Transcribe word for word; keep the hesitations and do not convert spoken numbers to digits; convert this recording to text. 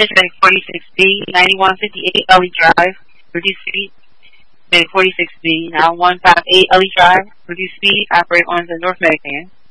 Medic forty-six B, ninety-one fifty-eight Ellie Drive, reduce speed. Medic forty-six B, nine one five eight Ellie Drive, reduce speed, operate on the North Medican.